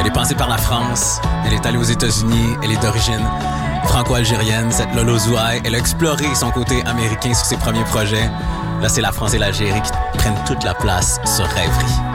Elle est passée par la France, elle est allée aux États-Unis, elle est d'origine franco-algérienne, cette Lolo Zouaï. Elle a exploré son côté américain sur ses premiers projets. Là, c'est la France et l'Algérie qui prennent toute la place sur Rêverie.